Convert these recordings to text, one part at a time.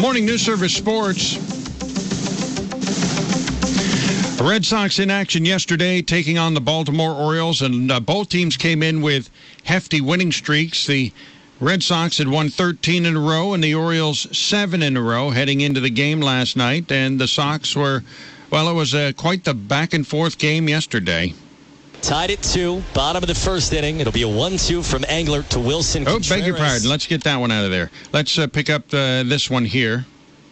Morning News Service Sports. The Red Sox in action yesterday, taking on the Baltimore Orioles, and both teams came in with hefty winning streaks. The Red Sox had won 13 in a row, and the Orioles 7 in a row heading into the game last night. And the Sox were, well, it was quite the back-and-forth game yesterday. Tied at 2, bottom of the first inning. It'll be a 1-2 from Englert to Wilson Contreras. Oh, beg your pardon. Let's get that one out of there. Let's pick up this one here.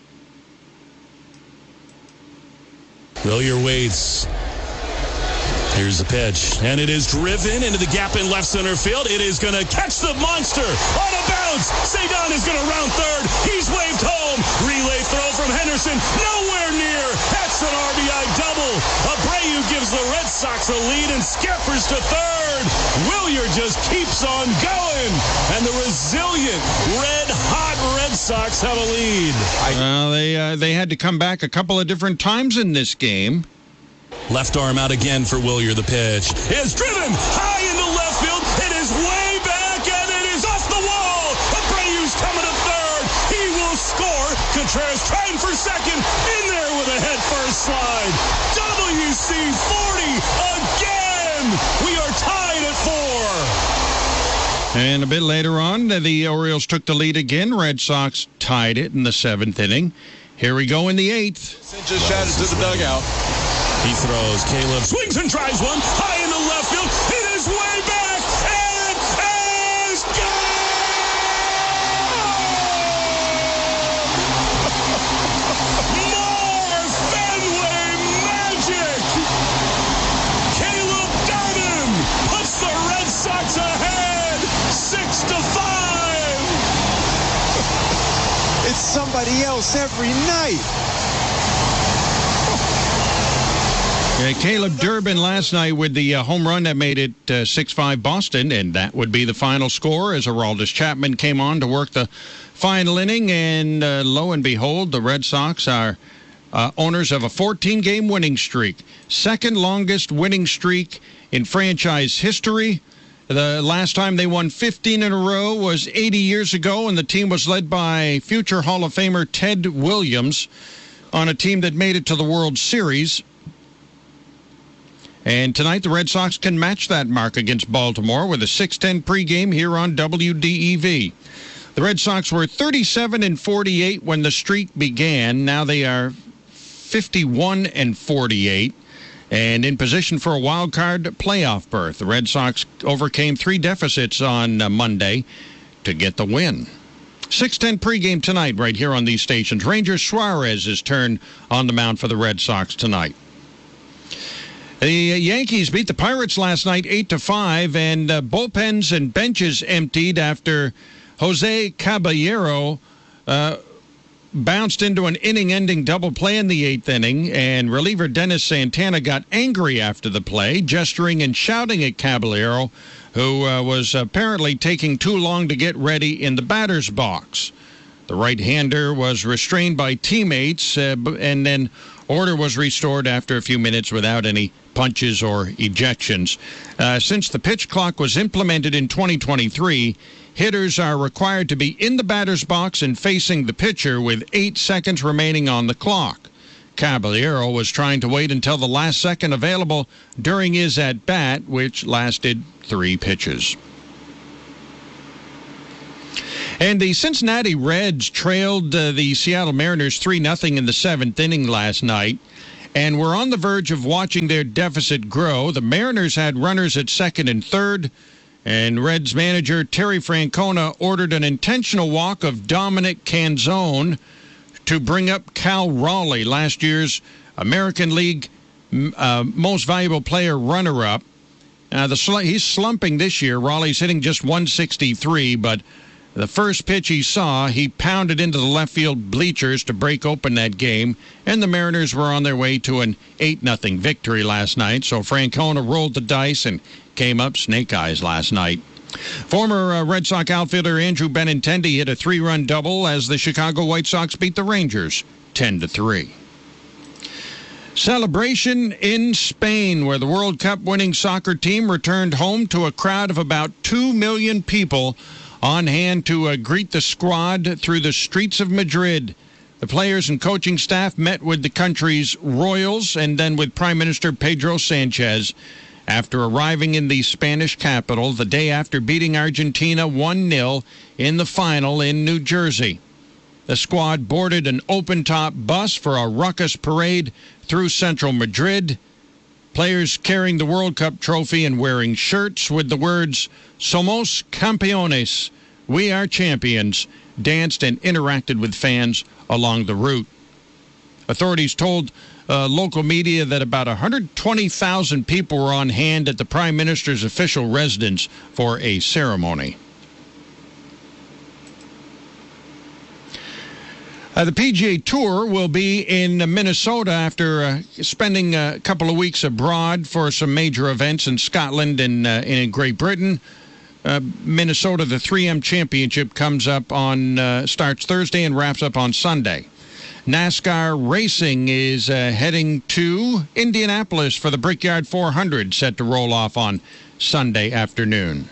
Wilyer waits. Here's the pitch, and it is driven into the gap in left center field. It is going to catch the monster on a bounce. Cedon is going to round third. He's waved home. Relay throw from Henderson. Nowhere near. That's an RBI double. Abreu gives the Red Sox a lead and scampers to third. Wilyer just keeps on going, and the resilient, red-hot Red Sox have a lead. They had to come back a couple of different times in this game. Left arm out again for Wilyer. The pitch is driven high into left field. It is way back, and it is off the wall. Abreu's coming to third. He will score. Contreras trying for second. In there with a head-first slide. WC-40 again. We are tied at 4. And a bit later on, the Orioles took the lead again. Red Sox tied it in the 7th inning. Here we go in the 8th. Just shouted to the dugout. He throws. Caleb swings and tries one. High into left field. It is way back. It is gone! More Fenway magic! Caleb Garden puts the Red Sox ahead 6-5. It's somebody else every night. Caleb Durbin last night with the home run that made it 6-5 Boston, and that would be the final score as Aroldis Chapman came on to work the final inning, and lo and behold, the Red Sox are owners of a 14-game winning streak, second longest winning streak in franchise history. The last time they won 15 in a row was 80 years ago, and the team was led by future Hall of Famer Ted Williams on a team that made it to the World Series. And tonight, the Red Sox can match that mark against Baltimore with a 6:10 pregame here on WDEV. The Red Sox were 37-48 when the streak began. Now they are 51-48 and in position for a wild card playoff berth. The Red Sox overcame 3 deficits on Monday to get the win. 6:10 pregame tonight right here on these stations. Ranger Suarez's turn on the mound for the Red Sox tonight. The Yankees beat the Pirates last night 8-5, and bullpens and benches emptied after Jose Caballero bounced into an inning-ending double play in the 8th inning, and reliever Dennis Santana got angry after the play, gesturing and shouting at Caballero, who was apparently taking too long to get ready in the batter's box. The right-hander was restrained by teammates, and then order was restored after a few minutes without any punches or ejections. Since the pitch clock was implemented in 2023, hitters are required to be in the batter's box and facing the pitcher with 8 seconds remaining on the clock. Caballero was trying to wait until the last second available during his at-bat, which lasted 3 pitches. And the Cincinnati Reds trailed the Seattle Mariners 3-0 in the 7th inning last night, and were on the verge of watching their deficit grow. The Mariners had runners at second and third, and Reds manager Terry Francona ordered an intentional walk of Dominic Canzone to bring up Cal Raleigh, last year's American League Most Valuable Player runner-up. He's slumping this year. Raleigh's hitting just 163, but the first pitch he saw, he pounded into the left field bleachers to break open that game, and the Mariners were on their way to an 8-0 victory last night, so Francona rolled the dice and came up snake eyes last night. Former Red Sox outfielder Andrew Benintendi hit a 3-run double as the Chicago White Sox beat the Rangers 10-3. Celebration in Spain, where the World Cup winning soccer team returned home to a crowd of about 2 million people on hand to greet the squad through the streets of Madrid. The players and coaching staff met with the country's royals and then with Prime Minister Pedro Sanchez after arriving in the Spanish capital the day after beating Argentina 1-0 in the final in New Jersey. The squad boarded an open-top bus for a ruckus parade through central Madrid. Players carrying the World Cup trophy and wearing shirts with the words, "Somos campeones," we are champions, danced and interacted with fans along the route. Authorities told local media that about 120,000 people were on hand at the Prime Minister's official residence for a ceremony. The PGA Tour will be in Minnesota after spending a couple of weeks abroad for some major events in Scotland and in Great Britain. Minnesota, the 3M Championship comes up starts Thursday and wraps up on Sunday. NASCAR Racing is heading to Indianapolis for the Brickyard 400, set to roll off on Sunday afternoon.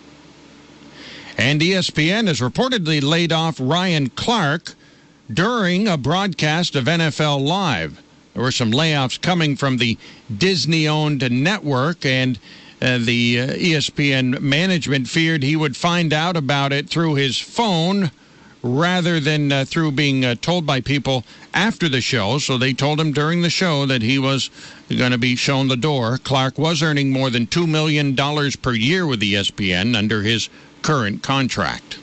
And ESPN has reportedly laid off Ryan Clark during a broadcast of NFL Live. There were some layoffs coming from the Disney-owned network, and the ESPN management feared he would find out about it through his phone rather than through being told by people after the show. So they told him during the show that he was going to be shown the door. Clark was earning more than $2 million per year with ESPN under his current contract.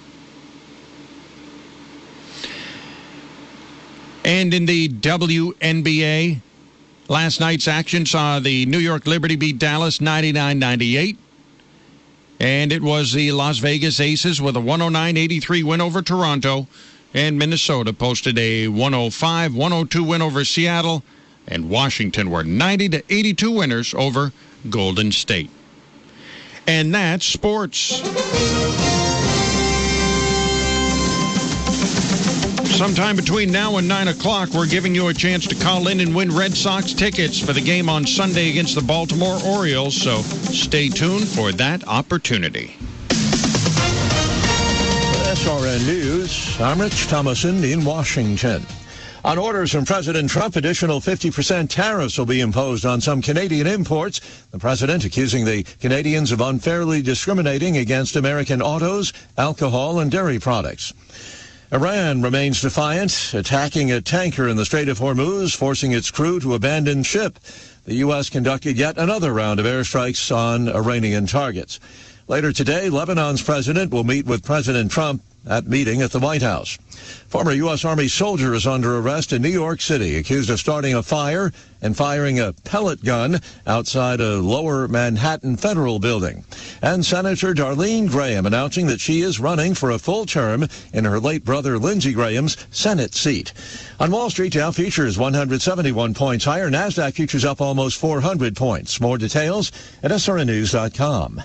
And in the WNBA, last night's action saw the New York Liberty beat Dallas 99-98. And it was the Las Vegas Aces with a 109-83 win over Toronto. And Minnesota posted a 105-102 win over Seattle. And Washington were 90-82 winners over Golden State. And that's sports. Sometime between now and 9 o'clock, we're giving you a chance to call in and win Red Sox tickets for the game on Sunday against the Baltimore Orioles, so stay tuned for that opportunity. SRN News, I'm Rich Thomason in Washington. On orders from President Trump, additional 50% tariffs will be imposed on some Canadian imports. The president accusing the Canadians of unfairly discriminating against American autos, alcohol, and dairy products. Iran remains defiant, attacking a tanker in the Strait of Hormuz, forcing its crew to abandon ship. The U.S. conducted yet another round of airstrikes on Iranian targets. Later today, Lebanon's president will meet with President Trump at meeting at the White House. Former U.S. Army soldier is under arrest in New York City, accused of starting a fire and firing a pellet gun outside a Lower Manhattan federal building. And Senator Darlene Graham announcing that she is running for a full term in her late brother Lindsey Graham's Senate seat. On Wall Street, Dow futures 171 points higher. NASDAQ futures up almost 400 points. More details at srnnews.com.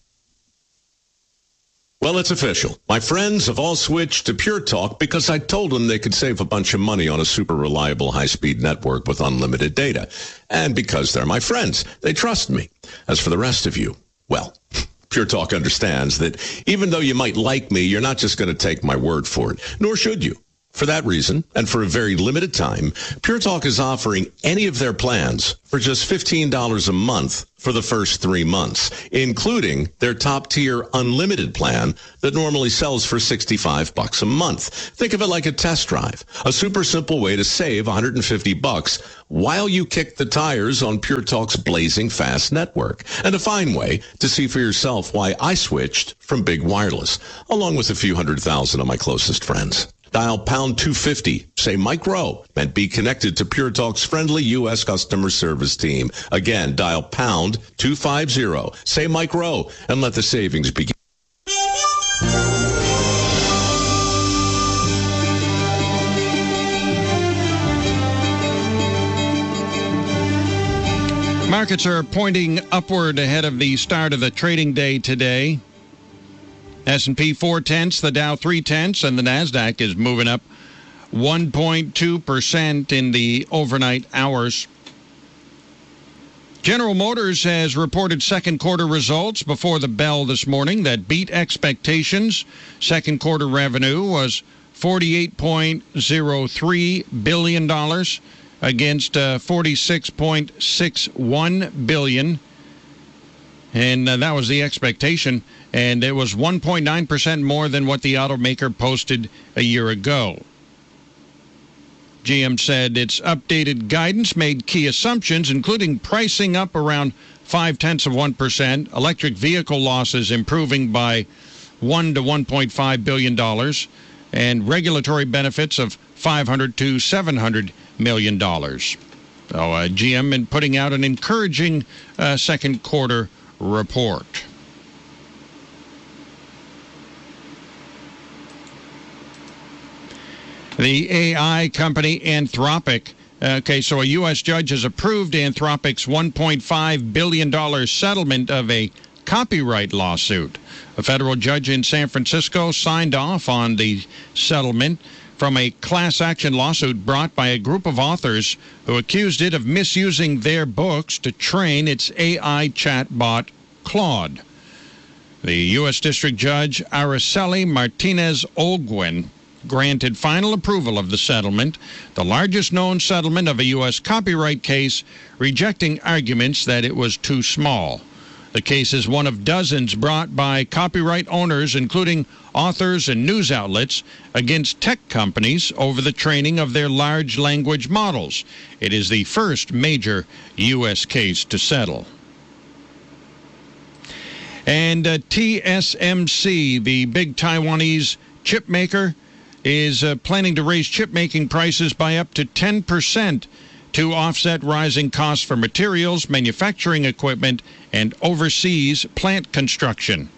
Well, it's official. My friends have all switched to Pure Talk because I told them they could save a bunch of money on a super reliable high-speed network with unlimited data. And because they're my friends, they trust me. As for the rest of you, well, Pure Talk understands that even though you might like me, you're not just going to take my word for it, nor should you. For that reason, and for a very limited time, Pure Talk is offering any of their plans for just $15 a month for the first 3 months, including their top-tier unlimited plan that normally sells for $65 a month. Think of it like a test drive, a super simple way to save $150 while you kick the tires on Pure Talk's blazing fast network, and a fine way to see for yourself why I switched from big wireless, along with a few 100,000 of my closest friends. Dial pound 250, say Mike Rowe, and be connected to Pure Talk's friendly U.S. customer service team. Again, dial pound 250, say Mike Rowe, and let the savings begin. Markets are pointing upward ahead of the start of the trading day today. S&P 4/10, the Dow 3/10, and the NASDAQ is moving up 1.2% in the overnight hours. General Motors has reported second quarter results before the bell this morning that beat expectations. Second quarter revenue was $48.03 billion against $46.61 billion. And that was the expectation. And it was 1.9% more than what the automaker posted a year ago. GM said its updated guidance made key assumptions, including pricing up around 0.5%, electric vehicle losses improving by $1 to $1.5 billion, and regulatory benefits of $500 to $700 million. So GM in putting out an encouraging second quarter report. The AI company Anthropic. Okay, so a U.S. judge has approved Anthropic's $1.5 billion settlement of a copyright lawsuit. A federal judge in San Francisco signed off on the settlement from a class action lawsuit brought by a group of authors who accused it of misusing their books to train its AI chatbot, Claude. The U.S. District Judge Araceli Martinez-Olguin granted final approval of the settlement, the largest known settlement of a U.S. copyright case, rejecting arguments that it was too small. The case is one of dozens brought by copyright owners, including authors and news outlets, against tech companies over the training of their large language models. It is the first major U.S. case to settle. And TSMC, the big Taiwanese chip maker, is planning to raise chip-making prices by up to 10% to offset rising costs for materials, manufacturing equipment, and overseas plant construction.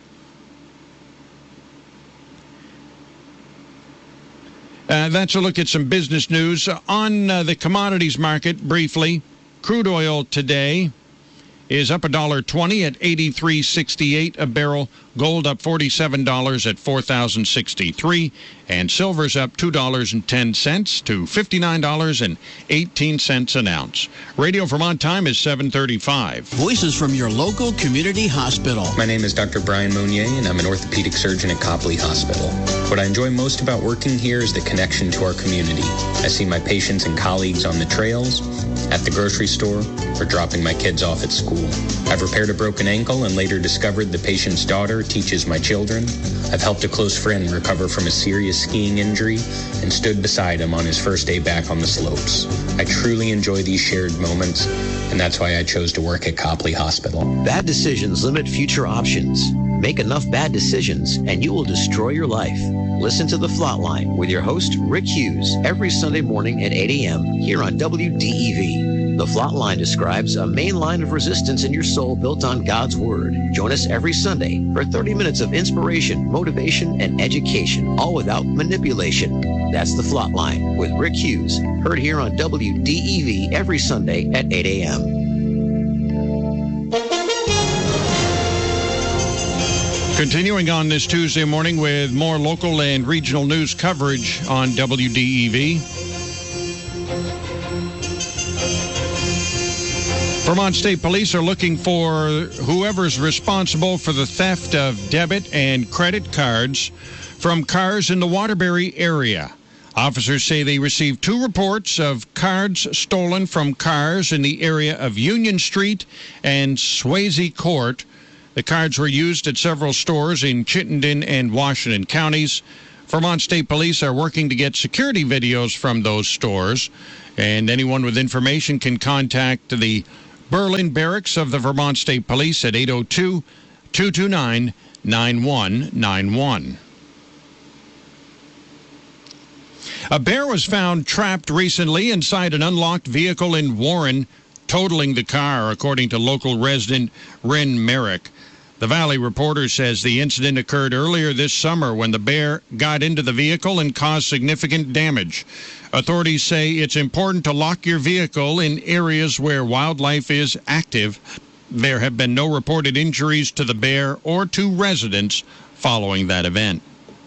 That's a look at some business news. On the commodities market, briefly, crude oil today is up $1.20 at $83.68 a barrel. Gold up $47 at $4,063, and silver's up $2.10 to $59.18 an ounce. Radio Vermont time is 7:35. Voices from your local community hospital. My name is Dr. Brian Mounier, and I'm an orthopedic surgeon at Copley Hospital. What I enjoy most about working here is the connection to our community. I see my patients and colleagues on the trails, at the grocery store, or dropping my kids off at school. I've repaired a broken ankle and later discovered the patient's daughter teaches my children. I've helped a close friend recover from a serious skiing injury and stood beside him on his first day back on the slopes. I truly enjoy these shared moments, and that's why I chose to work at Copley Hospital. Bad decisions limit future options. Make enough bad decisions, and you will destroy your life. Listen to The Flatline with your host, Rick Hughes, every Sunday morning at 8 a.m. here on WDEV. The Flatline describes a main line of resistance in your soul built on God's Word. Join us every Sunday for 30 minutes of inspiration, motivation, and education, all without manipulation. That's The Flatline with Rick Hughes, heard here on WDEV every Sunday at 8 a.m. Continuing on this Tuesday morning with more local and regional news coverage on WDEV. Vermont State Police are looking for whoever's responsible for the theft of debit and credit cards from cars in the Waterbury area. Officers say they received 2 reports of cards stolen from cars in the area of Union Street and Swayze Court. The cards were used at several stores in Chittenden and Washington counties. Vermont State Police are working to get security videos from those stores, and anyone with information can contact the Berlin Barracks of the Vermont State Police at 802-229-9191. A bear was found trapped recently inside an unlocked vehicle in Warren, totaling the car, according to local resident Ren Merrick. The Valley Reporter says the incident occurred earlier this summer when the bear got into the vehicle and caused significant damage. Authorities say it's important to lock your vehicle in areas where wildlife is active. There have been no reported injuries to the bear or to residents following that event.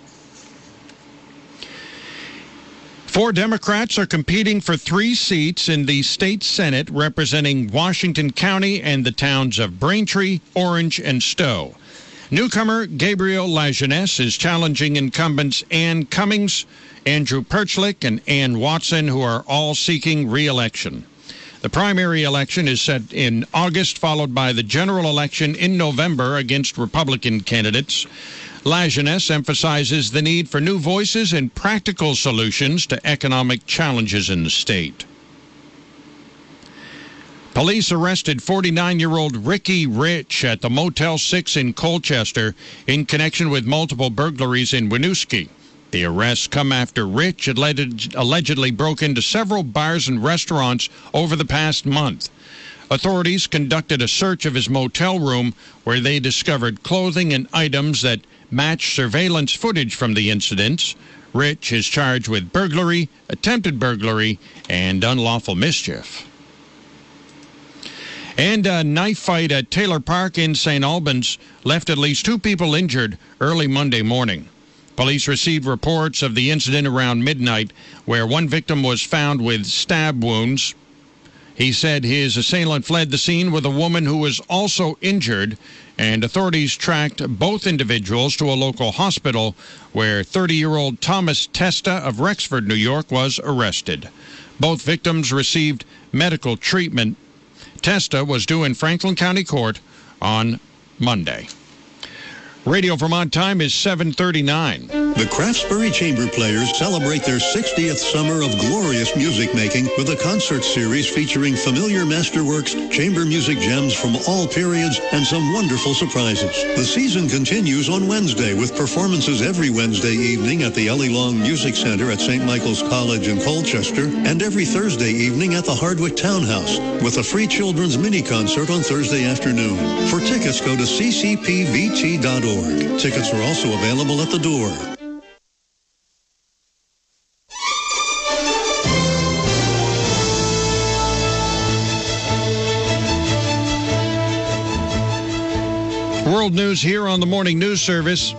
4 Democrats are competing for 3 seats in the state Senate representing Washington County and the towns of Braintree, Orange, and Stowe. Newcomer Gabriel Lajeunesse is challenging incumbents Ann Cummings, Andrew Perchlik, and Ann Watson, who are all seeking re-election. The primary election is set in August, followed by the general election in November against Republican candidates. Lajeunesse emphasizes the need for new voices and practical solutions to economic challenges in the state. Police arrested 49-year-old Ricky Rich at the Motel 6 in Colchester in connection with multiple burglaries in Winooski. The arrests come after Rich allegedly broke into several bars and restaurants over the past month. Authorities conducted a search of his motel room where they discovered clothing and items that matched surveillance footage from the incidents. Rich is charged with burglary, attempted burglary, and unlawful mischief. And a knife fight at Taylor Park in St. Albans left at least 2 people injured early Monday morning. Police received reports of the incident around midnight, where one victim was found with stab wounds. He said his assailant fled the scene with a woman who was also injured, and authorities tracked both individuals to a local hospital where 30-year-old Thomas Testa of Rexford, New York, was arrested. Both victims received medical treatment. Testa was due in Franklin County Court on Monday. Radio Vermont time is 7:39. The Craftsbury Chamber Players celebrate their 60th summer of glorious music making with a concert series featuring familiar masterworks, chamber music gems from all periods, and some wonderful surprises. The season continues on Wednesday with performances every Wednesday evening at the Ellie Long Music Center at St. Michael's College in Colchester, and every Thursday evening at the Hardwick Townhouse, with a free children's mini concert on Thursday afternoon. For tickets, go to ccpvt.org. Tickets are also available at the door. World news here on the Morning News Service.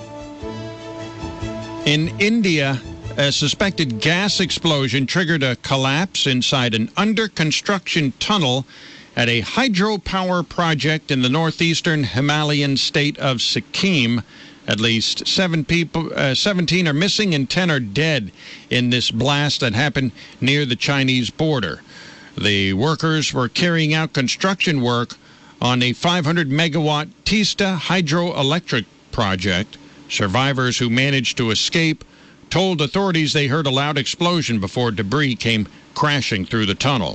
In India, a suspected gas explosion triggered a collapse inside an under-construction tunnel at a hydropower project in the northeastern Himalayan state of Sikkim. At least 17 are missing and 10 are dead in this blast that happened near the Chinese border. The workers were carrying out construction work on a 500-megawatt Teesta hydroelectric project. Survivors who managed to escape told authorities they heard a loud explosion before debris came crashing through the tunnel.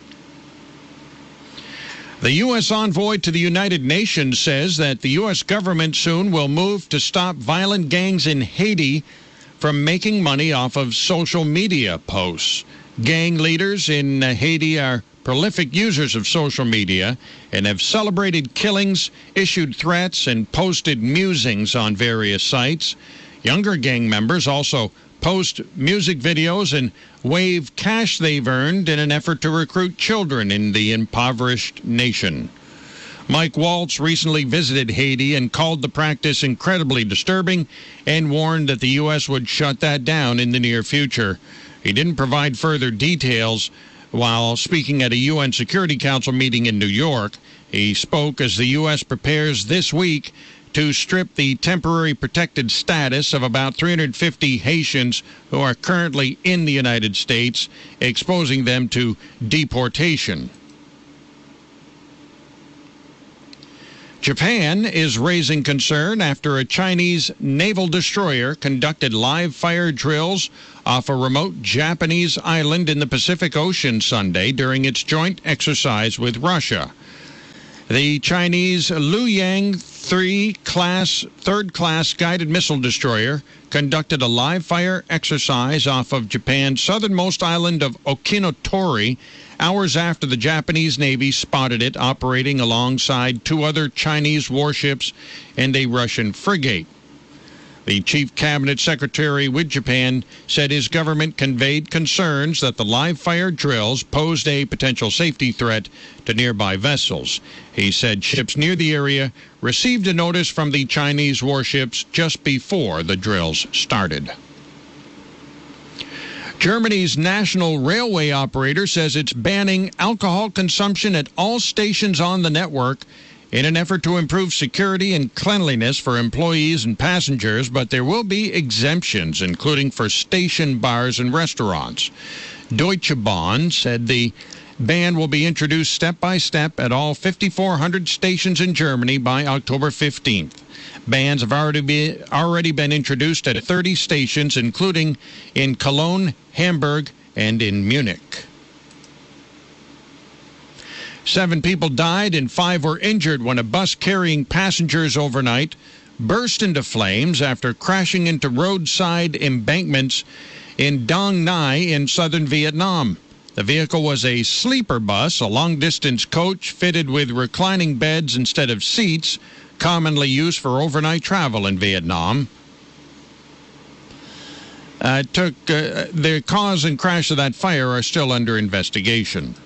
The U.S. envoy to the United Nations says that the U.S. government soon will move to stop violent gangs in Haiti from making money off of social media posts. Gang leaders in Haiti are prolific users of social media and have celebrated killings, issued threats, and posted musings on various sites. Younger gang members also post music videos and wave cash they've earned in an effort to recruit children in the impoverished nation. Mike Waltz recently visited Haiti and called the practice incredibly disturbing and warned that the U.S. would shut that down in the near future. He didn't provide further details while speaking at a UN Security Council meeting in New York. He spoke as the U.S. prepares this week to strip the temporary protected status of about 350 Haitians who are currently in the United States, exposing them to deportation. Japan is raising concern after a Chinese naval destroyer conducted live fire drills off a remote Japanese island in the Pacific Ocean Sunday during its joint exercise with Russia. The Chinese Luoyang 3-class, third-class guided missile destroyer conducted a live fire exercise off of Japan's southernmost island of Okinotori hours after the Japanese Navy spotted it operating alongside 2 other Chinese warships and a Russian frigate. The chief cabinet secretary with Japan said his government conveyed concerns that the live fire drills posed a potential safety threat to nearby vessels. He said ships near the area received a notice from the Chinese warships just before the drills started. Germany's national railway operator says it's banning alcohol consumption at all stations on the network in an effort to improve security and cleanliness for employees and passengers, but there will be exemptions, including for station bars and restaurants. Deutsche Bahn said the ban will be introduced step by step at all 5,400 stations in Germany by October 15th. Bans have already been introduced at 30 stations, including in Cologne, Hamburg, and in Munich. 7 people died and 5 were injured when a bus carrying passengers overnight burst into flames after crashing into roadside embankments in Dong Nai in southern Vietnam. The vehicle was a sleeper bus, a long-distance coach fitted with reclining beds instead of seats, commonly used for overnight travel in Vietnam. The cause and crash of that fire are still under investigation.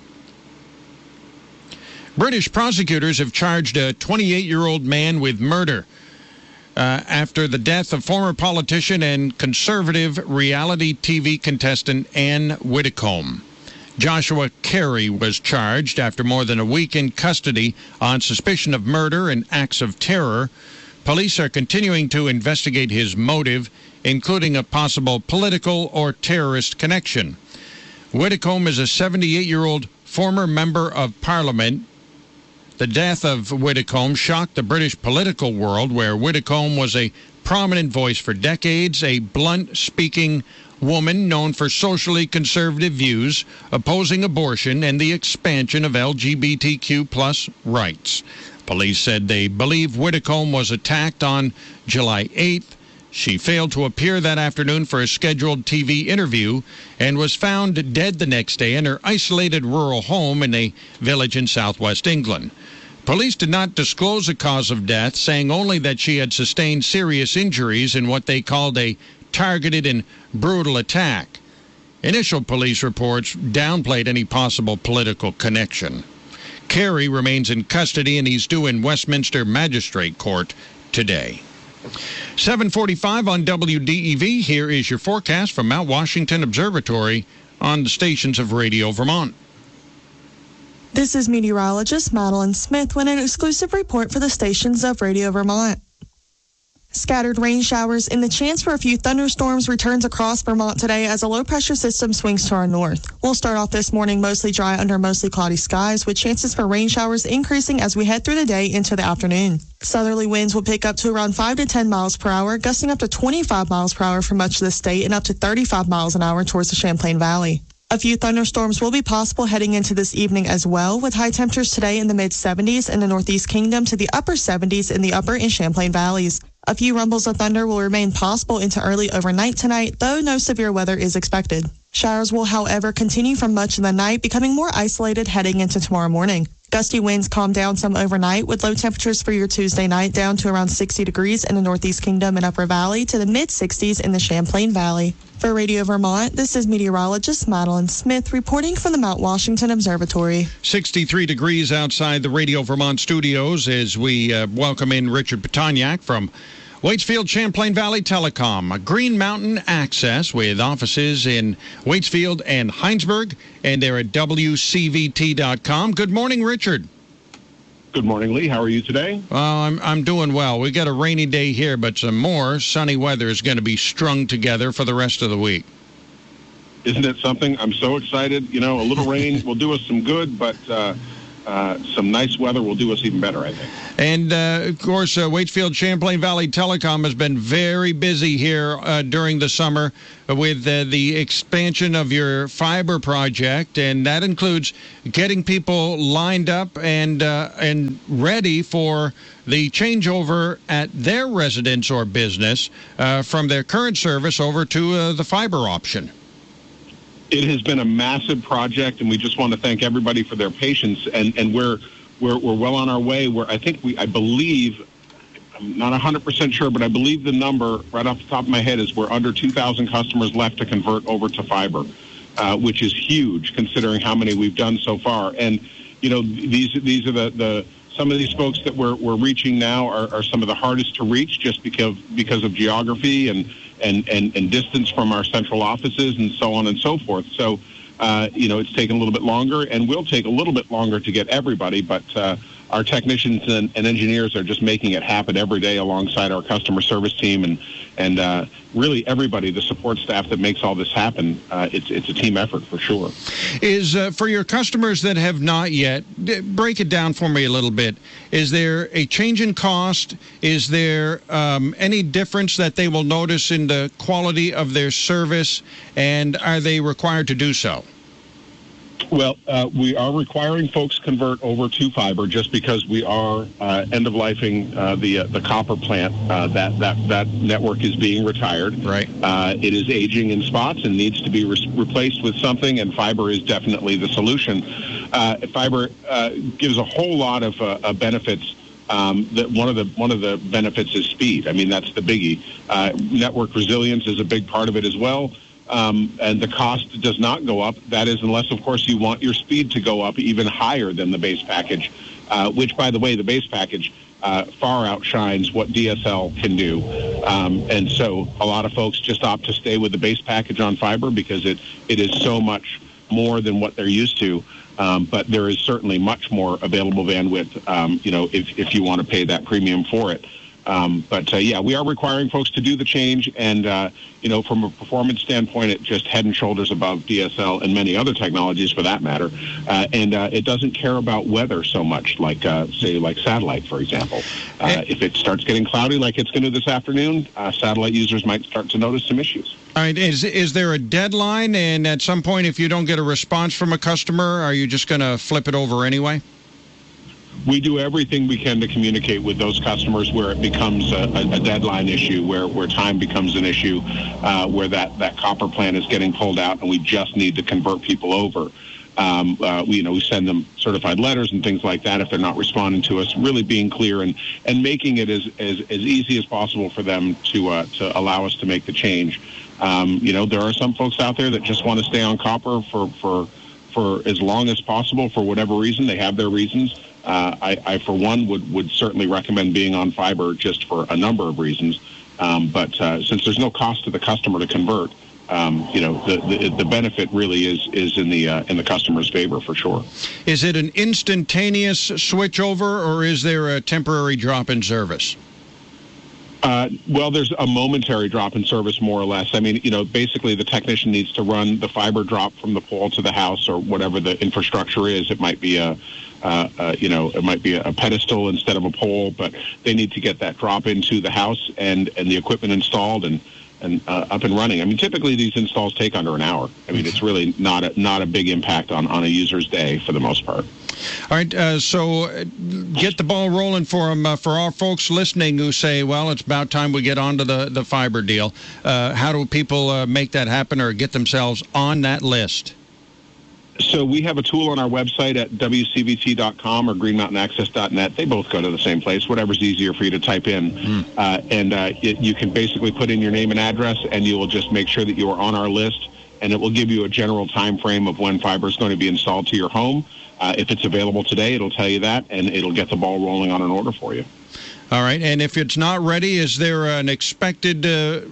British prosecutors have charged a 28-year-old man with murder after the death of former politician and conservative reality TV contestant Anne Widdecombe. Joshua Carey was charged after more than a week in custody on suspicion of murder and acts of terror. Police are continuing to investigate his motive, including a possible political or terrorist connection. Widdecombe is a 78-year-old former member of Parliament. The death of Widdecombe shocked the British political world, where Widdecombe was a prominent voice for decades, a blunt-speaking woman known for socially conservative views, opposing abortion and the expansion of LGBTQ+ rights. Police said they believe Widdecombe was attacked on July 8th. She failed to appear that afternoon for a scheduled TV interview and was found dead the next day in her isolated rural home in a village in southwest England. Police did not disclose the cause of death, saying only that she had sustained serious injuries in what they called a targeted and brutal attack. Initial police reports downplayed any possible political connection. Carey remains in custody and he's due in Westminster Magistrate Court today. 7:45 on WDEV. Here is your forecast from Mount Washington Observatory on the stations of Radio Vermont. This is meteorologist Madeline Smith with an exclusive report for the stations of Radio Vermont. Scattered rain showers and the chance for a few thunderstorms returns across Vermont today as a low-pressure system swings to our north. We'll start off this morning mostly dry under mostly cloudy skies, with chances for rain showers increasing as we head through the day into the afternoon. Southerly winds will pick up to around 5 to 10 miles per hour, gusting up to 25 miles per hour for much of the state and up to 35 miles an hour towards the Champlain Valley. A few thunderstorms will be possible heading into this evening as well, with high temperatures today in the mid-70s in the Northeast Kingdom to the upper 70s in the upper and Champlain Valleys. A few rumbles of thunder will remain possible into early overnight tonight, though no severe weather is expected. Showers will, however, continue from much of the night, becoming more isolated heading into tomorrow morning. Gusty winds calm down some overnight, with low temperatures for your Tuesday night down to around 60 degrees in the Northeast Kingdom and Upper Valley to the mid-60s in the Champlain Valley. For Radio Vermont, this is meteorologist Madeline Smith reporting from the Mount Washington Observatory. 63 degrees outside the Radio Vermont studios as we welcome in Richard Petoniak from Waitsfield Champlain Valley Telecom, Green Mountain Access with offices in Waitsfield and Heinsberg, and they're at WCVT.com. Good morning, Richard. Good morning, Lee. How are you today? I'm doing well. We got a rainy day here, but some more sunny weather is going to be strung together for the rest of the week. Isn't it something? I'm so excited. You know, a little rain will do us some good, but some nice weather will do us even better, I think. And, of course, Waitsfield Champlain Valley Telecom has been very busy here during the summer with the expansion of your fiber project, and that includes getting people lined up and ready for the changeover at their residence or business from their current service over to the fiber option. It has been a massive project, and we just want to thank everybody for their patience. And we're well on our way. I believe, I'm not 100% sure, but I believe the number right off the top of my head is we're under 2,000 customers left to convert over to fiber, which is huge considering how many we've done so far. And you know, these are the some of these folks that we're reaching now are some of the hardest to reach just because of geography and distance from our central offices and so on and so forth. So, you know, it's taken a little bit longer and will take a little bit longer to get everybody, but our technicians and engineers are just making it happen every day alongside our customer service team and really everybody, the support staff that makes all this happen. It's a team effort for sure. Is for your customers that have not yet, break it down for me a little bit. Is there a change in cost? Is there any difference that they will notice in the quality of their service? And are they required to do so? Well, we are requiring folks convert over to fiber just because we are end-of-lifing the copper plant. That network is being retired. Right. It is aging in spots and needs to be replaced with something, and fiber is definitely the solution. Fiber gives a whole lot of benefits. That one of the benefits is speed. I mean, that's the biggie. Network resilience is a big part of it as well. And the cost does not go up. That is, unless, of course, you want your speed to go up even higher than the base package, which, by the way, the base package far outshines what DSL can do. And so a lot of folks just opt to stay with the base package on fiber because it is so much more than what they're used to. But there is certainly much more available bandwidth, if you want to pay that premium for it. But we are requiring folks to do the change, and from a performance standpoint, it's just head and shoulders above DSL and many other technologies for that matter. And it doesn't care about weather so much, like satellite, for example. If it starts getting cloudy, like it's going to this afternoon, satellite users might start to notice some issues. All right. Is there a deadline? And at some point, if you don't get a response from a customer, are you just going to flip it over anyway? We do everything we can to communicate with those customers where it becomes a deadline issue, where time becomes an issue, where that copper plant is getting pulled out and we just need to convert people over. We send them certified letters and things like that if they're not responding to us, really being clear and making it as easy as possible for them to allow us to make the change. There are some folks out there that just want to stay on copper for as long as possible for whatever reason. They have their reasons. I for one, would certainly recommend being on fiber just for a number of reasons. But since there's no cost to the customer to convert, the benefit really is in the customer's favor for sure. Is it an instantaneous switch over, or is there a temporary drop in service? Well, there's a momentary drop in service, more or less. I mean, basically the technician needs to run the fiber drop from the pole to the house or whatever the infrastructure is. It might be a pedestal instead of a pole, but they need to get that drop into the house and the equipment installed and up and running. I mean, typically these installs take under an hour. I mean, it's really not a big impact on a user's day for the most part. All right, so get the ball rolling for them. For our folks listening who say, well, it's about time we get onto the fiber deal, how do people make that happen or get themselves on that list? So we have a tool on our website at wcvt.com or greenmountainaccess.net. They both go to the same place, whatever's easier for you to type in. You can basically put in your name and address, and you will just make sure that you are on our list, and it will give you a general time frame of when fiber is going to be installed to your home. If it's available today, it'll tell you that, and it'll get the ball rolling on an order for you. All right, and if it's not ready, is there an expected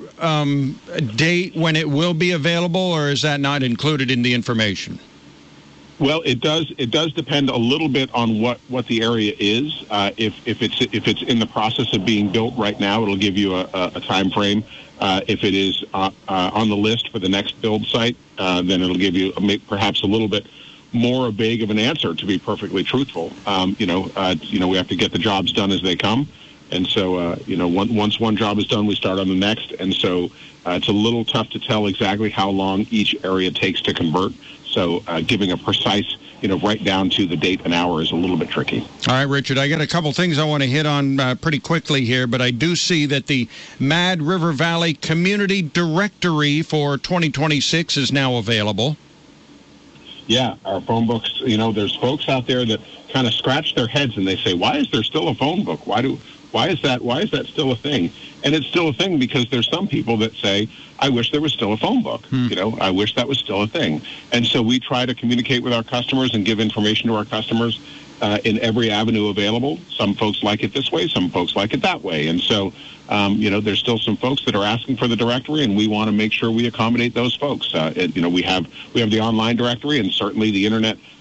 date when it will be available, or is that not included in the information? Well, it does depend a little bit on what the area is. If it's in the process of being built right now, it'll give you a time frame. If it is on the list for the next build site, then it'll give you perhaps a little bit more vague of an answer, to be perfectly truthful. We have to get the jobs done as they come. And so, once one job is done, we start on the next. And so it's a little tough to tell exactly how long each area takes to convert. So giving a precise, right down to the date and hour is a little bit tricky. All right, Richard, I got a couple things I want to hit on pretty quickly here, but I do see that the Mad River Valley Community Directory for 2026 is now available. Yeah, our phone books, there's folks out there that kind of scratch their heads and they say, why is there still a phone book? Why is that still a thing? And it's still a thing because there's some people that say, I wish there was still a phone book. I wish that was still a thing. And so we try to communicate with our customers and give information to our customers in every avenue available. Some folks like it this way, some folks like it that way. And so, there's still some folks that are asking for the directory, and we want to make sure we accommodate those folks. We have the online directory and certainly the internet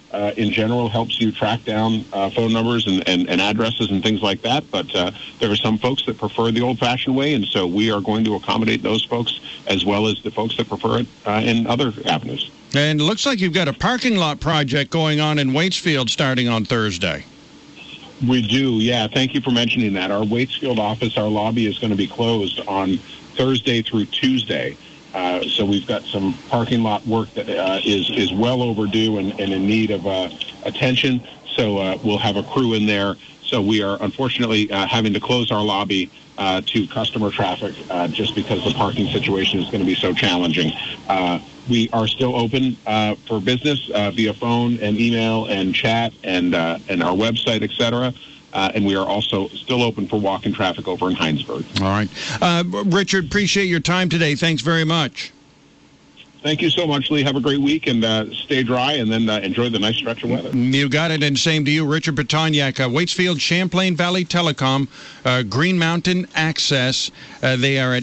in general helps you track down phone numbers and addresses and things like that. But there are some folks that prefer the old-fashioned way, and so we are going to accommodate those folks as well as the folks that prefer it in other avenues. And it looks like you've got a parking lot project going on in Waitsfield starting on Thursday. We do, yeah. Thank you for mentioning that. Our Waitsfield office, our lobby, is going to be closed on Thursday through Tuesday. So we've got some parking lot work that is well overdue and in need of attention. So we'll have a crew in there. So we are unfortunately having to close our lobby to customer traffic just because the parking situation is going to be so challenging. We are still open for business via phone and email and chat and our website, et cetera. And we are also still open for walk-in traffic over in Heinsberg. All right. Richard, appreciate your time today. Thanks very much. Thank you so much, Lee. Have a great week and stay dry and then enjoy the nice stretch of weather. You got it, and same to you. Richard Petoniak, Waitsfield, Champlain Valley Telecom, Green Mountain Access. They are at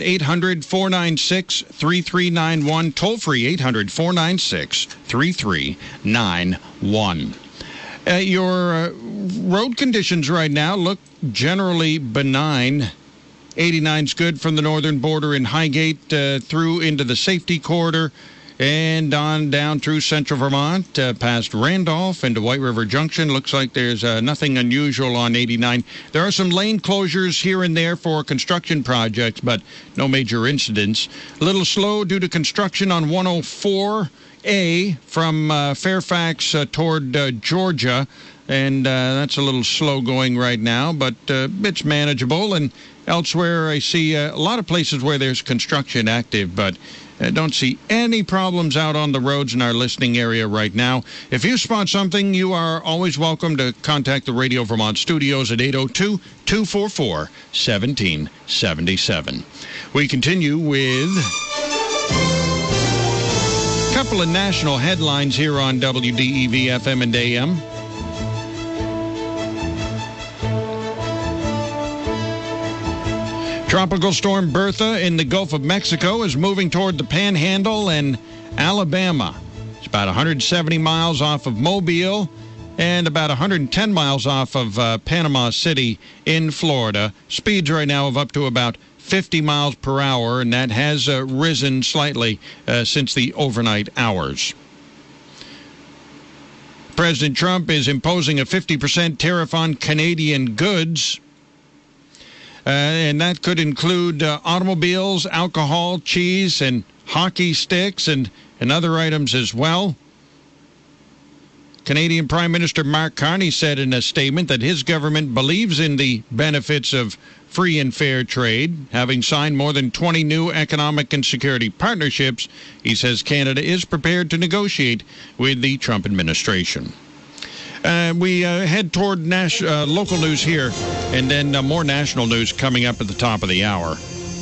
800-496-3391, toll-free 800-496-3391. Your road conditions right now look generally benign. 89's good from the northern border in Highgate through into the safety corridor and on down through central Vermont past Randolph into White River Junction. Looks like there's nothing unusual on 89. There are some lane closures here and there for construction projects, but no major incidents. A little slow due to construction on 104A from Fairfax toward Georgia, and that's a little slow going right now, but it's manageable. And elsewhere, I see a lot of places where there's construction active, but I don't see any problems out on the roads in our listening area right now. If you spot something, you are always welcome to contact the Radio Vermont studios at 802-244-1777. We continue with a couple of national headlines here on WDEV FM and AM. Tropical storm Bertha in the Gulf of Mexico is moving toward the Panhandle and Alabama. It's about 170 miles off of Mobile and about 110 miles off of Panama City in Florida. Speeds right now of up to about 50 miles per hour, and that has risen slightly since the overnight hours. President Trump is imposing a 50% tariff on Canadian goods. And that could include automobiles, alcohol, cheese, and hockey sticks, and other items as well. Canadian Prime Minister Mark Carney said in a statement that his government believes in the benefits of free and fair trade. Having signed more than 20 new economic and security partnerships, he says Canada is prepared to negotiate with the Trump administration. We head toward local news here, and then more national news coming up at the top of the hour.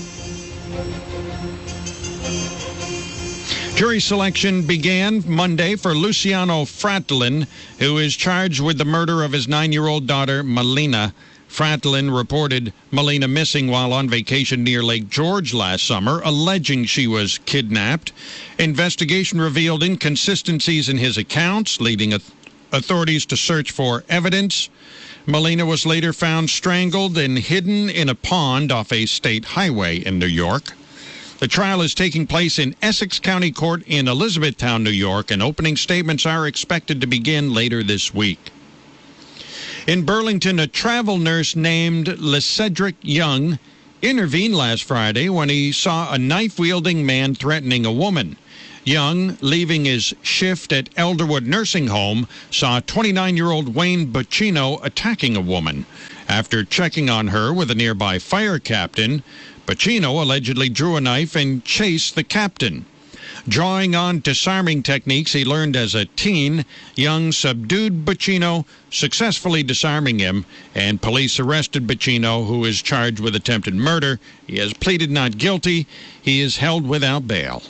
Jury selection began Monday for Luciano Fratellin, who is charged with the murder of his 9-year-old daughter, Melina. Fratellin reported Melina missing while on vacation near Lake George last summer, alleging she was kidnapped. Investigation revealed inconsistencies in his accounts, leading authorities to search for evidence. Melina was later found strangled and hidden in a pond off a state highway in New York. The trial is taking place in Essex County Court in Elizabethtown, New York, and opening statements are expected to begin later this week. In Burlington, a travel nurse named LeCedric Young intervened last Friday when he saw a knife-wielding man threatening a woman. Young, leaving his shift at Elderwood Nursing Home, saw 29-year-old Wayne Bacino attacking a woman. After checking on her with a nearby fire captain, Bacino allegedly drew a knife and chased the captain. Drawing on disarming techniques he learned as a teen, Young subdued Bacino, successfully disarming him, and police arrested Bacino, who is charged with attempted murder. He has pleaded not guilty. He is held without bail.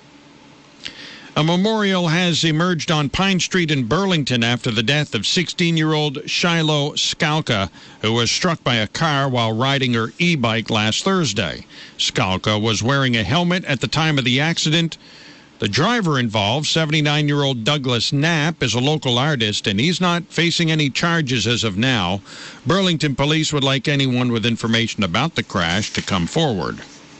A memorial has emerged on Pine Street in Burlington after the death of 16-year-old Shiloh Skalka, who was struck by a car while riding her e-bike last Thursday. Skalka was wearing a helmet at the time of the accident. The driver involved, 79-year-old Douglas Knapp, is a local artist, and he's not facing any charges as of now. Burlington police would like anyone with information about the crash to come forward.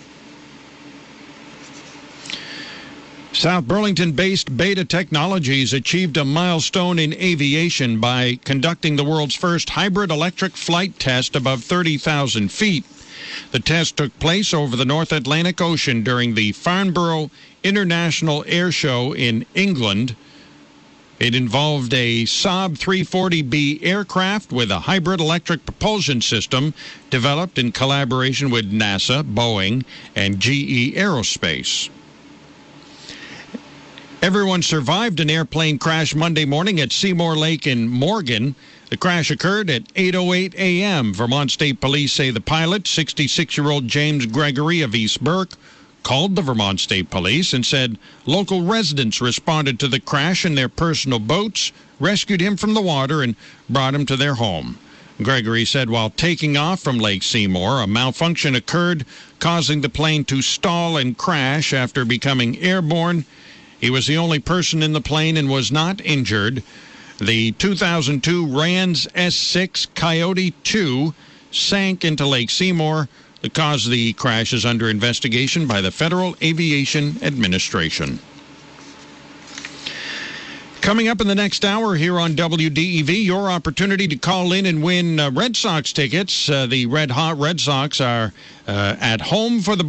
South Burlington-based Beta Technologies achieved a milestone in aviation by conducting the world's first hybrid electric flight test above 30,000 feet. The test took place over the North Atlantic Ocean during the Farnborough International Air Show in England. It involved a Saab 340B aircraft with a hybrid electric propulsion system developed in collaboration with NASA, Boeing, and GE Aerospace. Everyone survived an airplane crash Monday morning at Seymour Lake in Morgan. The crash occurred at 8:08 a.m. Vermont State Police say the pilot, 66-year-old James Gregory of East Burke, called the Vermont State Police and said local residents responded to the crash in their personal boats, rescued him from the water, and brought him to their home. Gregory said while taking off from Lake Seymour, a malfunction occurred, causing the plane to stall and crash after becoming airborne. He was the only person in the plane and was not injured. The 2002 RANS S6 Coyote 2 sank into Lake Seymour. The cause of the crash is under investigation by the Federal Aviation Administration. Coming up in the next hour here on WDEV, your opportunity to call in and win Red Sox tickets. The Red Hot Red Sox are at home for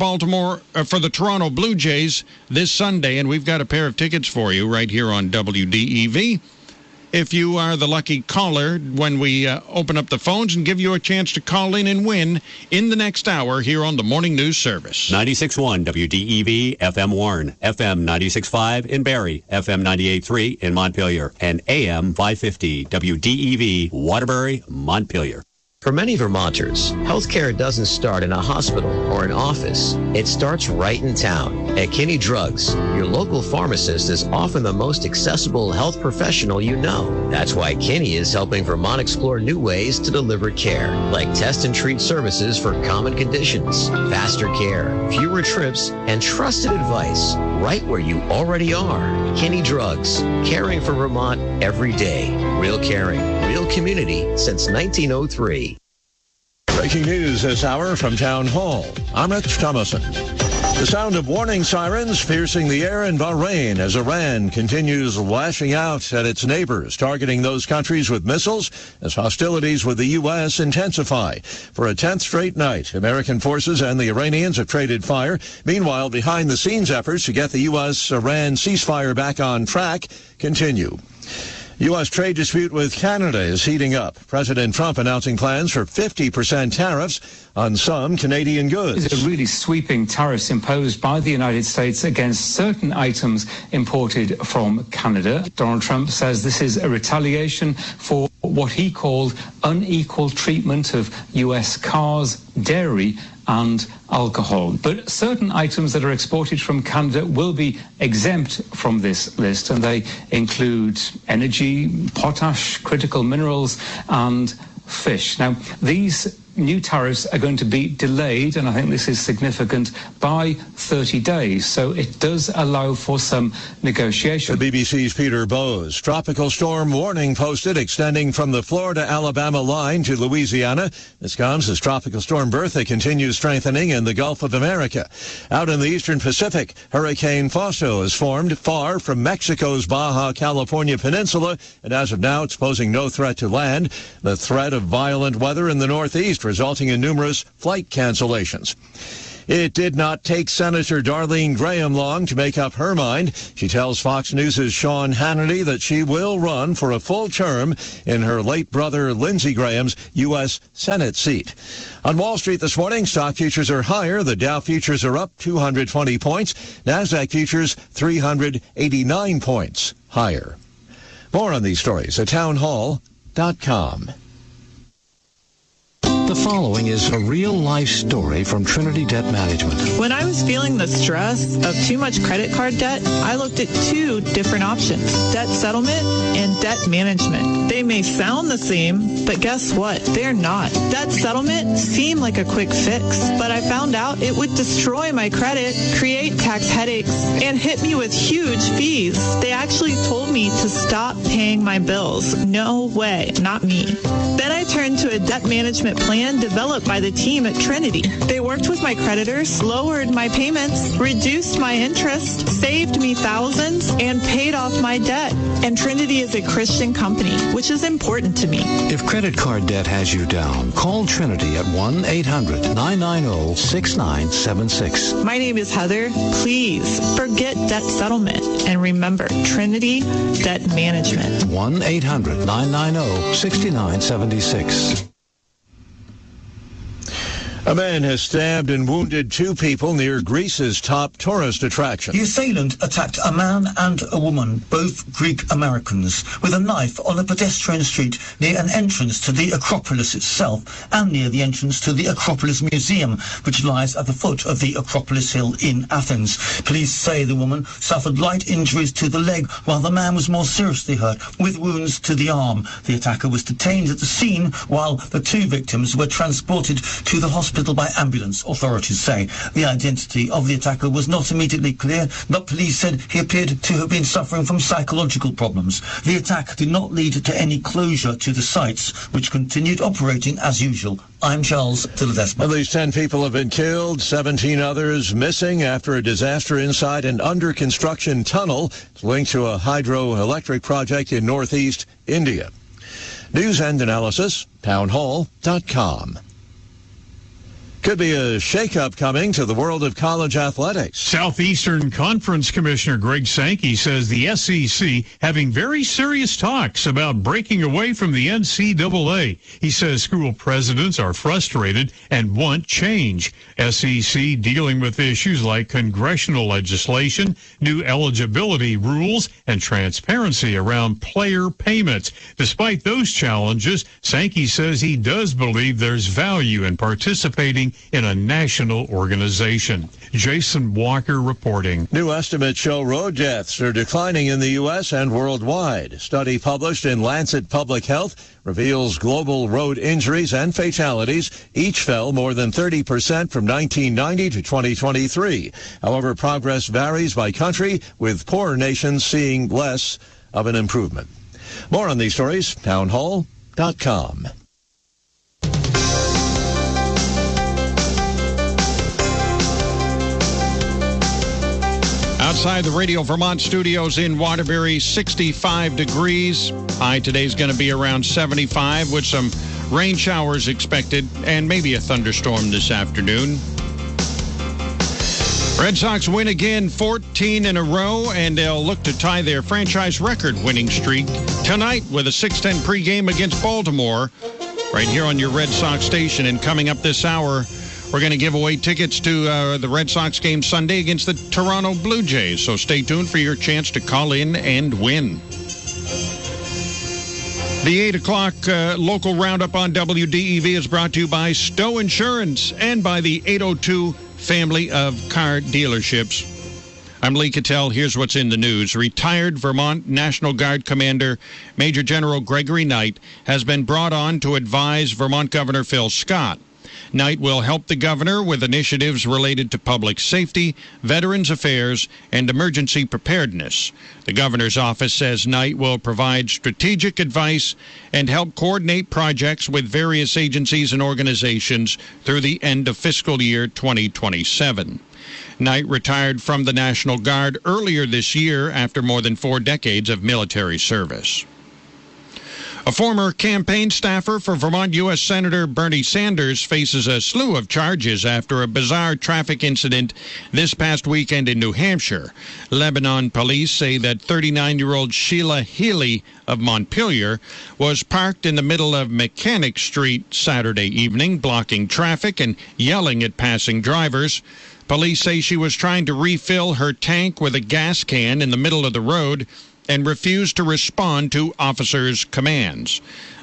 the Toronto Blue Jays this Sunday, and we've got a pair of tickets for you right here on WDEV. If you are the lucky caller when we open up the phones and give you a chance to call in and win in the next hour here on the Morning News Service. 96.1 WDEV, FM Warren, FM 96.5 in Barrie, FM 98.3 in Montpelier, and AM 550 WDEV, Waterbury, Montpelier. For many Vermonters, healthcare doesn't start in a hospital or an office. It starts right in town. At Kinney Drugs, your local pharmacist is often the most accessible health professional you know. That's why Kinney is helping Vermont explore new ways to deliver care, like test and treat services for common conditions, faster care, fewer trips, and trusted advice right where you already are. Kinney Drugs, caring for Vermont every day. Real caring, real community since 1903. Breaking news this hour from Town Hall. I'm Rich Thomason. The sound of warning sirens piercing the air in Bahrain as Iran continues lashing out at its neighbors, targeting those countries with missiles as hostilities with the U.S. intensify. For a 10th straight night, American forces and the Iranians have traded fire. Meanwhile, behind-the-scenes efforts to get the U.S.-Iran ceasefire back on track continue. U.S. trade dispute with Canada is heating up. President Trump announcing plans for 50% tariffs on some Canadian goods. These are really sweeping tariffs imposed by the United States against certain items imported from Canada. Donald Trump says this is a retaliation for what he called unequal treatment of U.S. cars, dairy, and alcohol. But certain items that are exported from Canada will be exempt from this list, and they include energy, potash, critical minerals, and fish. Now, these new tariffs are going to be delayed, and I think this is significant, by 30 days. So it does allow for some negotiation. The BBC's Peter Bowes. Tropical storm warning posted extending from the Florida-Alabama line to Louisiana. This comes as Tropical Storm Bertha continues strengthening in the Gulf of America. Out in the eastern Pacific, Hurricane Fausto has formed far from Mexico's Baja California Peninsula, and as of now, it's posing no threat to land. The threat of violent weather in the northeast resulting in numerous flight cancellations. It did not take Senator Darlene Graham long to make up her mind. She tells Fox News' Sean Hannity that she will run for a full term in her late brother Lindsey Graham's U.S. Senate seat. On Wall Street this morning, stock futures are higher. The Dow futures are up 220 points. NASDAQ futures 389 points higher. More on these stories at townhall.com. The following is a real-life story from Trinity Debt Management. When I was feeling the stress of too much credit card debt, I looked at two different options, debt settlement and debt management. They may sound the same, but guess what? They're not. Debt settlement seemed like a quick fix, but I found out it would destroy my credit, create tax headaches, and hit me with huge fees. They actually told me to stop paying my bills. No way, not me. Then I turned to a debt management plan developed by the team at Trinity. They worked with my creditors, lowered my payments, reduced my interest, saved me thousands, and paid off my debt. And Trinity is a Christian company, which is important to me. If credit card debt has you down, call Trinity at 1-800-990-6976. My name is Heather. Please forget debt settlement and remember Trinity Debt Management. 1-800-990-6976. A man has stabbed and wounded two people near Greece's top tourist attraction. The assailant attacked a man and a woman, both Greek Americans, with a knife on a pedestrian street near an entrance to the Acropolis itself and near the entrance to the Acropolis Museum, which lies at the foot of the Acropolis Hill in Athens. Police say the woman suffered light injuries to the leg, while the man was more seriously hurt, with wounds to the arm. The attacker was detained at the scene, while the two victims were transported to the hospital by ambulance, authorities say. The identity of the attacker was not immediately clear, but police said he appeared to have been suffering from psychological problems. The attack did not lead to any closure to the sites, which continued operating as usual. I'm Charles Tilledesma. At least 10 people have been killed, 17 others missing after a disaster inside an under-construction tunnel linked to a hydroelectric project in northeast India. News and analysis, townhall.com. Could be a shakeup coming to the world of college athletics. Southeastern Conference Commissioner Greg Sankey says the SEC having very serious talks about breaking away from the NCAA. He says school presidents are frustrated and want change. SEC dealing with issues like congressional legislation, new eligibility rules, and transparency around player payments. Despite those challenges, Sankey says he does believe there's value in participating in a national organization. Jason Walker reporting. New estimates show road deaths are declining in the U.S. and worldwide. A study published in Lancet Public Health reveals global road injuries and fatalities each fell more than 30% from 1990 to 2023. However, progress varies by country, with poorer nations seeing less of an improvement. More on these stories, townhall.com. Outside the Radio Vermont studios in Waterbury, 65 degrees. High today's going to be around 75 with some rain showers expected and maybe a thunderstorm this afternoon. Red Sox win again, 14 in a row, and they'll look to tie their franchise record winning streak tonight with a 6:10 pregame against Baltimore right here on your Red Sox station. And coming up this hour, we're going to give away tickets to the Red Sox game Sunday against the Toronto Blue Jays. So stay tuned for your chance to call in and win. The 8 o'clock local roundup on WDEV is brought to you by Stowe Insurance and by the 802 family of car dealerships. I'm Lee Cattell. Here's what's in the news. Retired Vermont National Guard Commander Major General Gregory Knight has been brought on to advise Vermont Governor Phil Scott. Knight will help the governor with initiatives related to public safety, veterans affairs, and emergency preparedness. The governor's office says Knight will provide strategic advice and help coordinate projects with various agencies and organizations through the end of fiscal year 2027. Knight retired from the National Guard earlier this year after more than 4 decades of military service. A former campaign staffer for Vermont U.S. Senator Bernie Sanders faces a slew of charges after a bizarre traffic incident this past weekend in New Hampshire. Lebanon police say that 39-year-old Sheila Healy of Montpelier was parked in the middle of Mechanic Street Saturday evening, blocking traffic and yelling at passing drivers. Police say she was trying to refill her tank with a gas can in the middle of the road and refused to respond to officers' commands.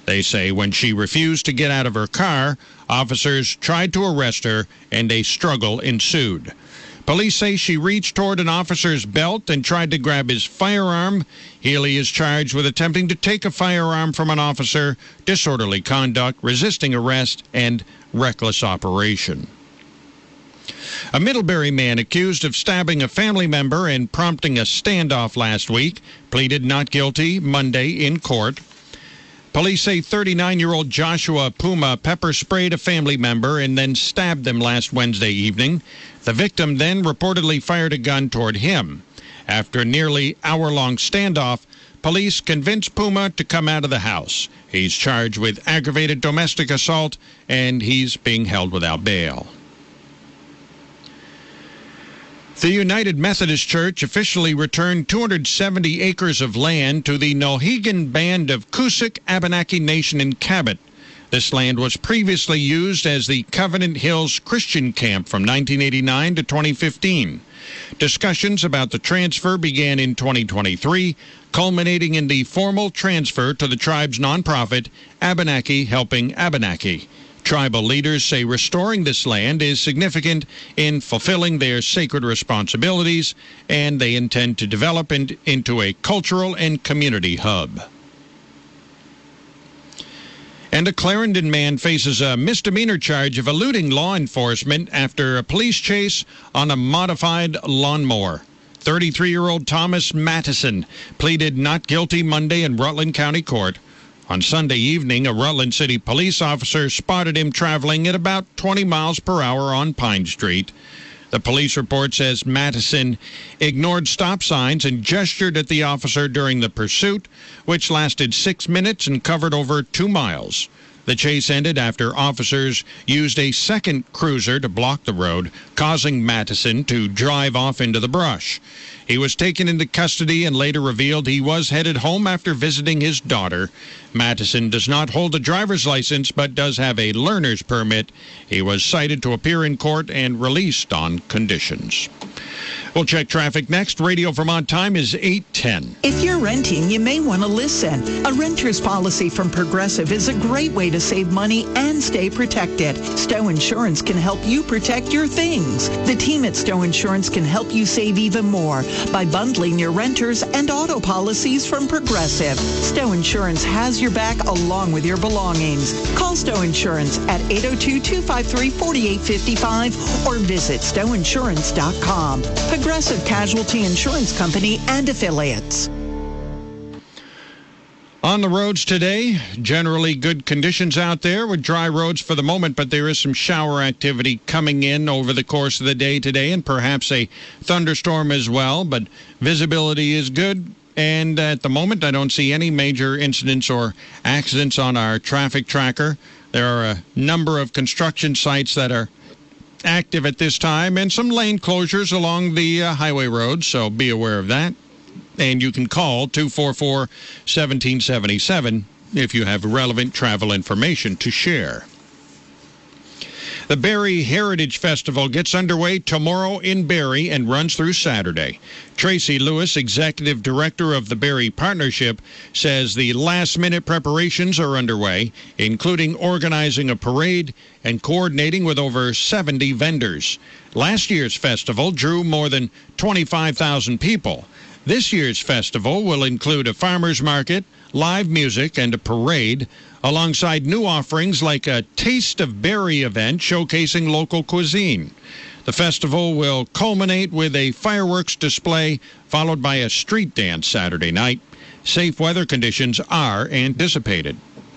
They say when she refused to get out of her car, officers tried to arrest her and a struggle ensued. Police say she reached toward an officer's belt and tried to grab his firearm. Healy is charged with attempting to take a firearm from an officer, disorderly conduct, resisting arrest, and reckless operation. A Middlebury man accused of stabbing a family member and prompting a standoff last week pleaded not guilty Monday in court. Police say 39-year-old Joshua Puma pepper-sprayed a family member and then stabbed them last Wednesday evening. The victim then reportedly fired a gun toward him. After a nearly hour-long standoff, police convinced Puma to come out of the house. He's charged with aggravated domestic assault, and he's being held without bail. The United Methodist Church officially returned 270 acres of land to the Nohegan Band of Coosac Abenaki Nation in Cabot. This land was previously used as the Covenant Hills Christian Camp from 1989 to 2015. Discussions about the transfer began in 2023, culminating in the formal transfer to the tribe's nonprofit, Abenaki Helping Abenaki. Tribal leaders say restoring this land is significant in fulfilling their sacred responsibilities, and they intend to develop it into a cultural and community hub. And a Clarendon man faces a misdemeanor charge of eluding law enforcement after a police chase on a modified lawnmower. 33-year-old Thomas Mattison pleaded not guilty Monday in Rutland County Court. On Sunday evening, a Rutland City police officer spotted him traveling at about 20 miles per hour on Pine Street. The police report says Mattison ignored stop signs and gestured at the officer during the pursuit, which lasted 6 minutes and covered over 2 miles. The chase ended after officers used a second cruiser to block the road, causing Mattison to drive off into the brush. He was taken into custody and later revealed he was headed home after visiting his daughter. Mattison does not hold a driver's license but does have a learner's permit. He was cited to appear in court and released on conditions. We'll check traffic next. Radio Vermont time is 8:10. If you're renting, you may want to listen. A renter's policy from Progressive is a great way to save money and stay protected. Stowe Insurance can help you protect your things. The team at Stowe Insurance can help you save even more by bundling your renters and auto policies from Progressive. Stowe Insurance has your back along with your belongings. Call Stowe Insurance at 802-253-4855 or visit stoweinsurance.com. Progressive Casualty Insurance Company and affiliates. On the roads today, generally good conditions out there with dry roads for the moment, but there is some shower activity coming in over the course of the day today and perhaps a thunderstorm as well, but visibility is good. And at the moment, I don't see any major incidents or accidents on our traffic tracker. There are a number of construction sites that are active at this time and some lane closures along the highway roads, so be aware of that. And you can call 244-1777 if you have relevant travel information to share. The Barrie Heritage Festival gets underway tomorrow in Barrie and runs through Saturday. Tracy Lewis, Executive Director of the Barrie Partnership, says the last-minute preparations are underway, including organizing a parade and coordinating with over 70 vendors. Last year's festival drew more than 25,000 people. This year's festival will include a farmer's market, live music, and a parade, alongside new offerings like a Taste of Barrie event showcasing local cuisine. The festival will culminate with a fireworks display, followed by a street dance Saturday night. Safe weather conditions are anticipated.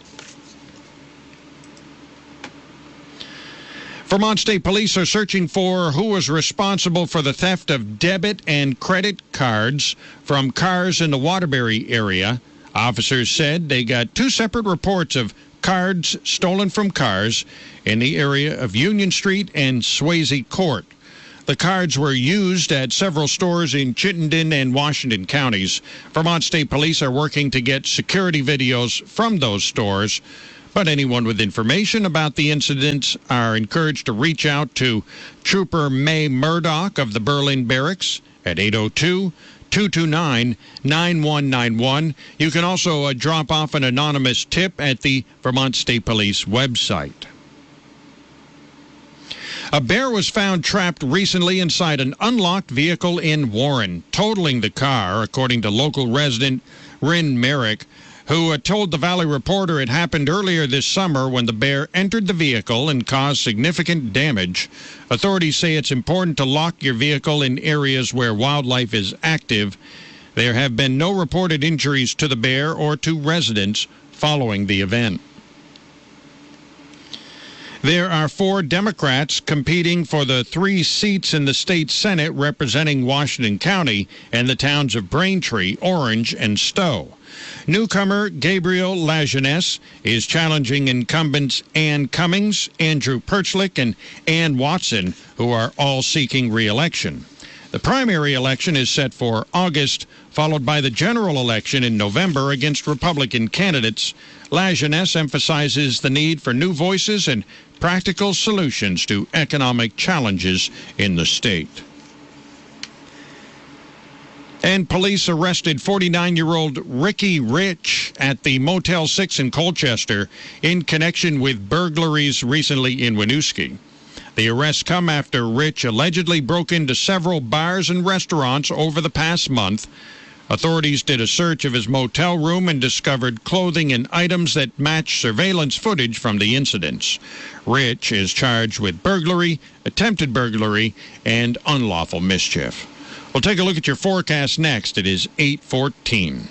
Vermont State Police are searching for who was responsible for the theft of debit and credit cards from cars in the Waterbury area. Officers said they got 2 separate reports of cards stolen from cars in the area of Union Street and Swayze Court. The cards were used at several stores in Chittenden and Washington counties. Vermont State Police are working to get security videos from those stores, but anyone with information about the incidents are encouraged to reach out to Trooper May Murdoch of the Berlin Barracks at 802 229-9191. You can also drop off an anonymous tip at the Vermont State Police website. A bear was found trapped recently inside an unlocked vehicle in Warren, totaling the car, according to local resident Rin Merrick, who told the Valley Reporter it happened earlier this summer when the bear entered the vehicle and caused significant damage. Authorities say it's important to lock your vehicle in areas where wildlife is active. There have been no reported injuries to the bear or to residents following the event. There are 4 Democrats competing for the 3 seats in the state Senate representing Washington County and the towns of Braintree, Orange, and Stowe. Newcomer Gabriel Lajeunesse is challenging incumbents Ann Cummings, Andrew Perchlik, and Ann Watson, who are all seeking re-election. The primary election is set for August, followed by the general election in November against Republican candidates. Lajeunesse emphasizes the need for new voices and practical solutions to economic challenges in the state. And police arrested 49-year-old Ricky Rich at the Motel 6 in Colchester in connection with burglaries recently in Winooski. The arrests come after Rich allegedly broke into several bars and restaurants over the past month. Authorities did a search of his motel room and discovered clothing and items that match surveillance footage from the incidents. Rich is charged with burglary, attempted burglary, and unlawful mischief. We'll take a look at your forecast next. It is 8:14.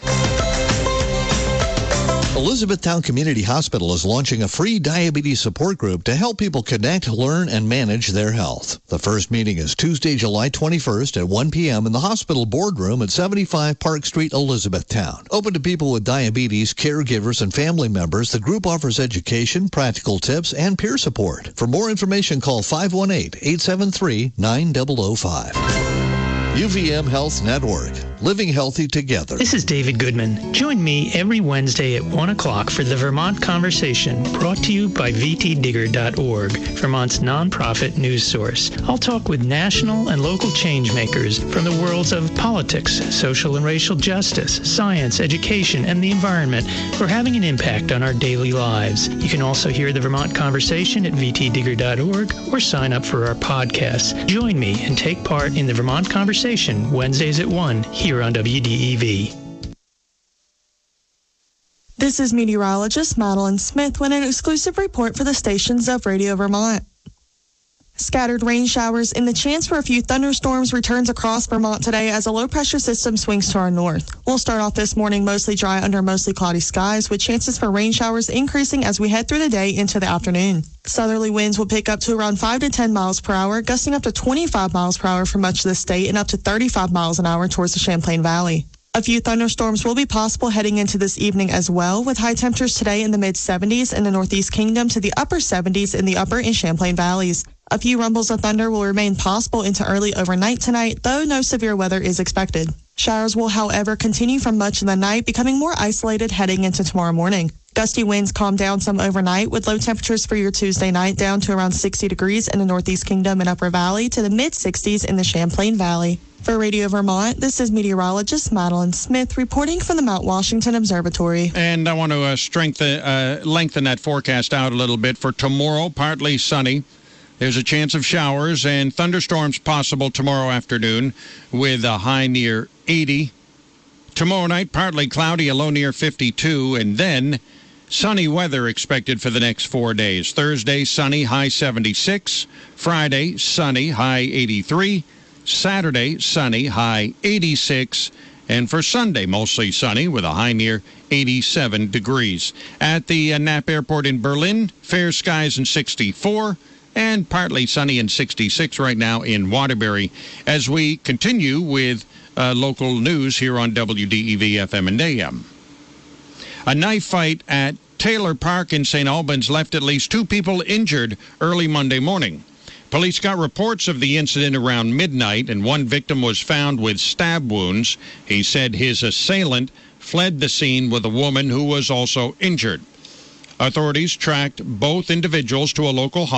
Elizabethtown Community Hospital is launching a free diabetes support group to help people connect, learn, and manage their health. The first meeting is Tuesday, July 21st at 1 p.m. in the hospital boardroom at 75 Park Street, Elizabethtown. Open to people with diabetes, caregivers, and family members, the group offers education, practical tips, and peer support. For more information, call 518-873-9005. UVM Health Network. Living healthy together. This is David Goodman. Join me every Wednesday at 1 o'clock for the Vermont Conversation, brought to you by VTDigger.org, Vermont's nonprofit news source. I'll talk with national and local change makers from the worlds of politics, social and racial justice, science, education, and the environment who are having an impact on our daily lives. You can also hear the Vermont Conversation at VTDigger.org or sign up for our podcasts. Join me and take part in the Vermont Conversation Wednesdays at 1 here on WDEV. This is meteorologist Madeline Smith with an exclusive report for the stations of Radio Vermont. Scattered rain showers and the chance for a few thunderstorms returns across Vermont today as a low-pressure system swings to our north. We'll start off this morning mostly dry under mostly cloudy skies, with chances for rain showers increasing as we head through the day into the afternoon. Southerly winds will pick up to around 5 to 10 miles per hour, gusting up to 25 miles per hour for much of the state and up to 35 miles an hour towards the Champlain Valley. A few thunderstorms will be possible heading into this evening as well, with high temperatures today in the mid-70s in the Northeast Kingdom to the upper 70s in the upper and Champlain Valleys. A few rumbles of thunder will remain possible into early overnight tonight, though no severe weather is expected. Showers will, however, continue from much of the night, becoming more isolated heading into tomorrow morning. Gusty winds calm down some overnight, with low temperatures for your Tuesday night down to around 60 degrees in the Northeast Kingdom and Upper Valley to the mid-60s in the Champlain Valley. For Radio Vermont, this is meteorologist Madeline Smith reporting from the Mount Washington Observatory. And I want to lengthen that forecast out a little bit. For tomorrow, partly sunny. There's a chance of showers and thunderstorms possible tomorrow afternoon with a high near 80. Tomorrow night, partly cloudy, a low near 52, and then sunny weather expected for the next 4 days. Thursday, sunny, high 76. Friday, sunny, high 83. Saturday, sunny, high 86. And for Sunday, mostly sunny with a high near 87 degrees. At the Knapp Airport in Berlin, fair skies and 64. And partly sunny and 66 right now in Waterbury. As we continue with local news here on WDEV FM and AM. A knife fight at Taylor Park in St. Albans left at least 2 people injured early Monday morning. Police got reports of the incident around midnight, and one victim was found with stab wounds. He said his assailant fled the scene with a woman who was also injured. Authorities tracked both individuals to a local hospital.